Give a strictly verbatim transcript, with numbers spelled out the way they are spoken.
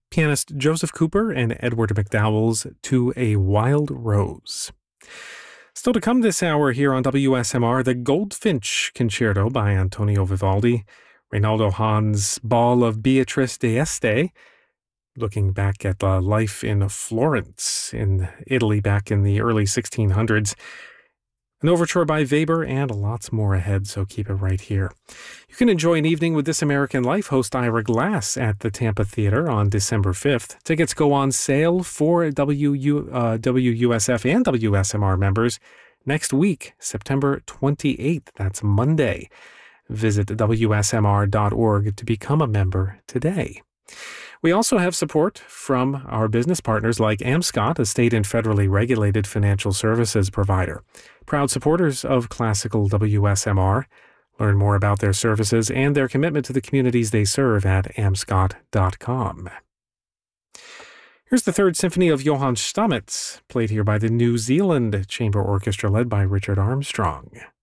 pianist Joseph Cooper and Edward McDowell's To a Wild Rose. Still to come this hour here on W S M R, the Goldfinch Concerto by Antonio Vivaldi, Reynaldo Hahn's Ball of Beatrice d'Este, looking back at the life in Florence in Italy back in the early sixteen hundreds, an overture by Weber, and lots more ahead, so keep it right here. You can enjoy an evening with This American Life host Ira Glass at the Tampa Theater on December fifth. Tickets go on sale for W U, uh, W U S F and W S M R members next week, September twenty-eighth. That's Monday. Visit W S M R dot org to become a member today. We also have support from our business partners like Amscot, a state and federally regulated financial services provider. Proud supporters of Classical W S M R. Learn more about their services and their commitment to the communities they serve at amscot dot com. Here's the Third Symphony of Johann Stamitz, played here by the New Zealand Chamber Orchestra led by Richard Armstrong.